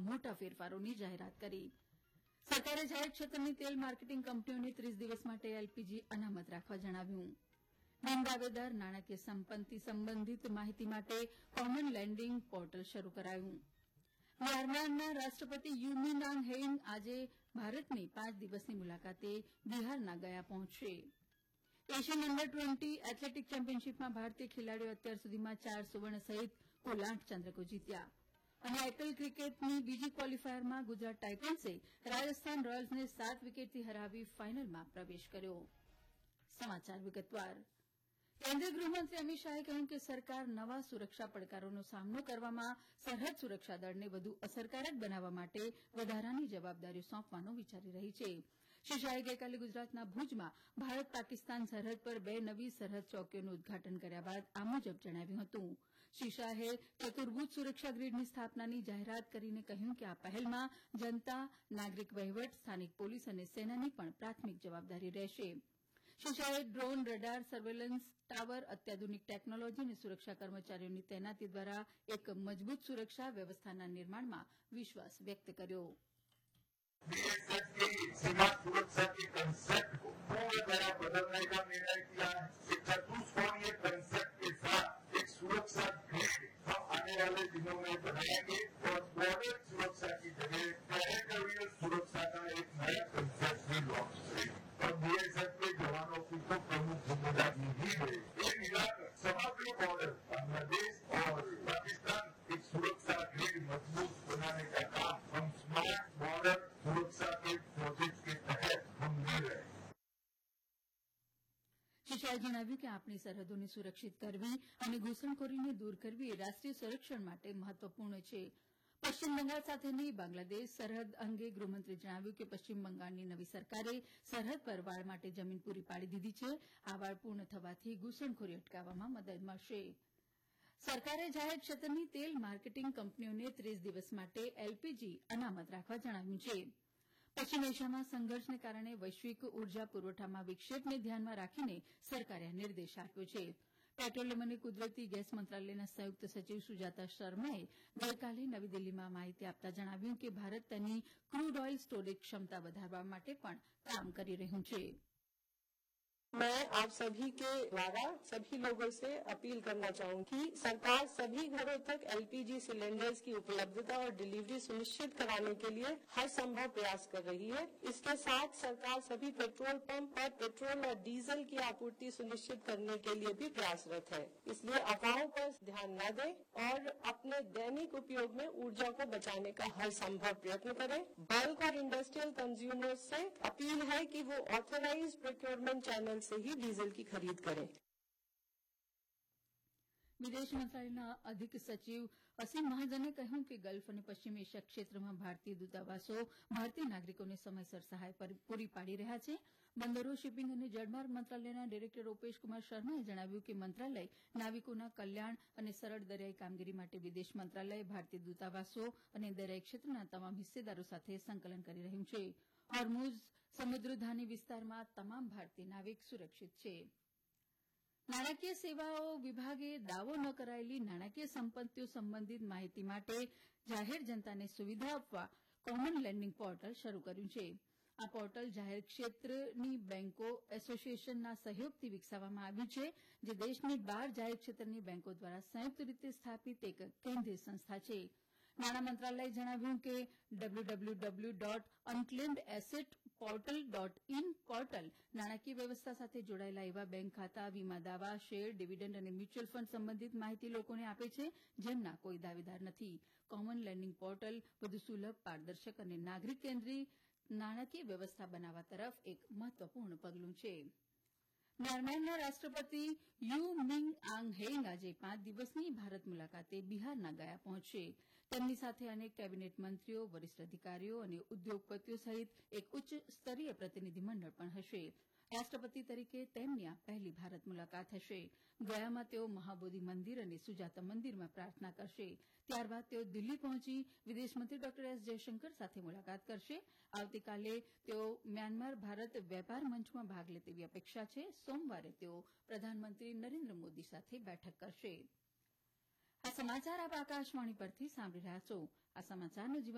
મોટા ફેરફારોની જાહેરાત કરી. સરકારે જાહેર ક્ષેત્રની તેલ માર્કેટિંગ કંપનીઓને 30 દિવસ માટે એલપીજી અનામત રાખવા જણાવ્યું. બિન દાવેદાર નાણાકીય સંપત્તિ સંબંધિત માહિતી માટે કોમન લેન્ડિંગ પોર્ટલ શરૂ કરાયું. મ્યાનમારના રાષ્ટ્રપતિ યુ મિન આંગ હેઇંગ આજે ભારતની 5 દિવસની મુલાકાતે બિહારના ગયા પહોંચશે. એશિયન અંડર-20 એથ્લેટિક ચેમ્પિયનશીપમાં ભારતીય ખેલાડીઓએ અત્યાર સુધીમાં 4 સુવર્ણ સહિત કુલ 8 ચંદ્રકો જીત્યા. અને આઈપીએલ ક્રિકેટની બીજી ક્વોલિફાયરમાં ગુજરાત ટાઇટન્સે રાજસ્થાન રોયલ્સને 7 વિકેટથી હરાવી ફાઇનલમાં પ્રવેશ કર્યો. સમાચાર વિગતવાર. કેન્દ્રીય ગૃહમંત્રી અમિત શાહે કહ્યું કે સરકાર નવા સુરક્ષા પડકારોનો સામનો કરવામાં સરહદ સુરક્ષા દળને વધુ અસરકારક બનાવવા માટે વધારાની જવાબદારીઓ સોંપવાનું વિચારી રહી છે. શ્રી શાહે ગઈકાલે ગુજરાતના ભુજમાં ભારત પાકિસ્તાન સરહદ પર 2 નવી સરહદ ચોકીઓનું ઉદઘાટન કર્યા બાદ આ મુજબ જણાવ્યું હતું. શ્રી શાહે ચતુર્ભુજ સુરક્ષા ગ્રીડની સ્થાપનાની જાહેરાત કરીને કહ્યું કે આ પહેલમાં જનતા, નાગરિક વહીવટ, સ્થાનિક પોલીસ અને સેનાની પણ પ્રાથમિક જવાબદારી રહેશે. શ્રી શાહે ડ્રોન, રડાર, સર્વેલન્સ ટાવર, અત્યાધુનિક ટેકનોલોજી અને સુરક્ષા કર્મચારીઓની તૈનાતી દ્વારા એક મજબૂત સુરક્ષા વ્યવસ્થાના નિર્માણમાં વિશ્વાસ વ્યક્ત કર્યો. बीएसएफ की सीमा सुरक्षा के कंसेप्ट को पूरी तरह बदलने का निर्णय किया है. एक चतुष्कोणीय कंसेप्ट के साथ एक सुरक्षा ग्रिड हम आने वाले दिनों में बनाएंगे और बॉर्डर सुरक्षा की जगह टेरिटोरियल सुरक्षा का एक नया कंसेप्ट भी लॉन्च करेंगे. और बीएसएफ के जवानों की तो प्रमुख जिम्मेदारी ही है. ये मिलाकर समग्र बॉर्डर बांग्लादेश और पाकिस्तान की सुरक्षा ग्रिड मजबूत बनाने का काम हम स्मार्ट बॉर्डर सुरक्षा के प्रोजेक्ट के तहत हम ले रहे हैं. શ્રી શાહે જણાવ્યું કે આપણી સરહદોને સુરક્ષિત કરવી અને ઘૂસણખોરીને દૂર કરવી એ રાષ્ટ્રીય સંરક્ષણ માટે મહત્વપૂર્ણ છે. પશ્ચિમ બંગાળ સાથેની બાંગ્લાદેશ સરહદ અંગે ગૃહમંત્રીએ જણાવ્યું કે પશ્ચિમ બંગાળની નવી સરકારે સરહદ પર વાડ માટે જમીન પૂરી પાડી દીધી છે. આ વાડ પૂર્ણ થવાથી ઘૂસણખોરી અટકાવવામાં મદદ મળશે. સરકારે જાહેર ક્ષેત્રની તેલ માર્કેટિંગ કંપનીઓને 30 દિવસ માટે એલપીજી અનામત રાખવા જણાવ્યું છે. પશ્ચિમ એશિયામાં સંઘર્ષને કારણે વૈશ્વિક ઉર્જા પુરવઠામાં વિક્ષેપને ધ્યાનમાં રાખીને સરકારે આ નિર્દેશ આપ્યો છે. પેટ્રોલિયમ અને કુદરતી ગેસ મંત્રાલયના સંયુક્ત સચિવ સુજાતા શર્માએ ગઈકાલે નવી દિલ્હીમાં માહિતી આપતા જણાવ્યું કે ભારત તેની ક્રૂડ ઓઇલ સ્ટોરેજ ક્ષમતા વધારવા માટે પણ કામ કરી રહ્યું છે. मैं आप सभी के द्वारा सभी लोगों से अपील करना चाहूंगी कि सरकार सभी घरों तक एलपीजी सिलेंडर्स की उपलब्धता और डिलीवरी सुनिश्चित कराने के लिए हर संभव प्रयास कर रही है. इसके साथ सरकार सभी पेट्रोल पंप पर पेट्रोल और डीजल की आपूर्ति सुनिश्चित करने के लिए भी प्रयासरत है. इसलिए अफवाहों पर ध्यान न दें और अपने दैनिक उपयोग में ऊर्जा को बचाने का हर संभव प्रयत्न करें. बल्क और इंडस्ट्रियल कंज्यूमर्स से अपील है कि वो ऑथराइज्ड प्रोक्योरमेंट चैनल से ही डीजल की खरीद करें. વિદેશ મંત્રાલયના અધિક સચિવ અસીમ મહાજને કહ્યું કે ગલ્ફ અને પશ્ચિમ એશિયા ક્ષેત્રમાં ભારતીય દૂતાવાસો ભારતીય નાગરિકોને સમયસર સહાય પૂરી પાડી રહ્યા છે. બંદરો, શિપિંગ અને જળમાર્ગ મંત્રાલયના ડિરેક્ટર રૂપેશ કુમાર શર્માએ જણાવ્યું કે મંત્રાલય નાવિકોના કલ્યાણ અને સરળ દરિયાઈ કામગીરી માટે વિદેશ મંત્રાલય, ભારતીય દૂતાવાસો અને દરિયાઈ ક્ષેત્રના તમામ હિસ્સેદારો સાથે સંકલન કરી રહ્યું છે. હોર્મુઝ સમુદ્રધાની વિસ્તારમાં તમામ ભારતીય નાવિક સુરક્ષિત છે. નાણાકીય સેવાઓ વિભાગે દાવો ન કરાયેલી નાણાકીય સંપત્તિઓ સંબંધિત માહિતી માટે જાહેર જનતાને સુવિધા આપવા કોમન લેન્ડિંગ પોર્ટલ શરૂ કર્યું છે. આ પોર્ટલ જાહેર ક્ષેત્રની બેન્કો એસોસિએશનના સહયોગથી વિકસાવવામાં આવ્યું છે, જે દેશની 12 જાહેર ક્ષેત્રની બેન્કો દ્વારા સંયુક્ત રીતે સ્થાપિત એક કેન્દ્રીય સંસ્થા છે. નાણાં મંત્રાલયે જણાવ્યું કે www.unclaimedassets-portal.in પોર્ટલ નાણાકીય વ્યવસ્થા સાથે જોડાયેલા એવા બેંક ખાતા, વીમા દાવા, શેર, ડિવિડન્ડ અને મ્યુચ્યુઅલ ફંડ સંબંધિત માહિતી લોકોને આપે છે, જેમના કોઈ દાવેદાર નથી. કોમન લેન્ડિંગ પોર્ટલ વધુ સુલભ, પારદર્શક અને નાગરિક કેન્દ્રિત નાણાકીય વ્યવસ્થા બનાવવા તરફ એક મહત્વપૂર્ણ પગલું છે. મ્યાનમારના રાષ્ટ્રપતિ યુ મિન આંગ હેઇંગ આજે 5 દિવસની ભારત મુલાકાતે બિહારના ગયા પહોંચશે. તેમની સાથે અનેક કેબિનેટ મંત્રીઓ, વરિષ્ઠ અધિકારીઓ અને ઉદ્યોગપતિઓ સહિત એક ઉચ્ચ સ્તરીય પ્રતિનિધિમંડળ પણ હશે. રાષ્ટ્રપતિ તરીકે તેમની આ પહેલી ભારત મુલાકાત હશે. ગયામાં તેઓ મહાબોધિ મંદિર અને સુજાતા મંદિરમાં પ્રાર્થના કરશે. ત્યારબાદ તેઓ દિલ્હી પહોંચી વિદેશમંત્રી ડોક્ટર એસ જયશંકર સાથે મુલાકાત કરશે. આવતીકાલે તેઓ મ્યાનમાર ભારત વેપાર મંચમાં ભાગ લે તેવી અપેક્ષા છે. સોમવારે તેઓ પ્રધાનમંત્રી નરેન્દ્ર મોદી સાથે બેઠક કરશે. આ સમાચાર આપ આકાશવાણી પરથી સાંભળી રહ્યા છો. આ સમાચારનો